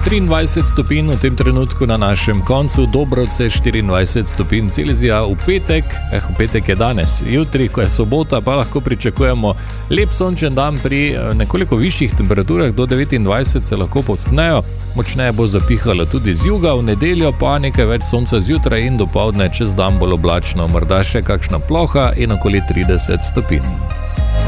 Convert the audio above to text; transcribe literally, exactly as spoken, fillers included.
triindvajset stopinj v tem trenutku na našem koncu, Dobrovce štiriindvajset stopinj Celzija, v petek, eh, v petek je danes, jutri, ko je sobota, pa lahko pričakujemo lep sončen dan pri nekoliko višjih temperaturah, do devetindvajset se lahko povzpnejo, močneje bo zapihalo tudi z juga, v nedeljo pa nekaj več sonca zjutraj in dopoldne, čez dan bolj oblačno, morda še kakšna ploha in okoli trideset stopinj.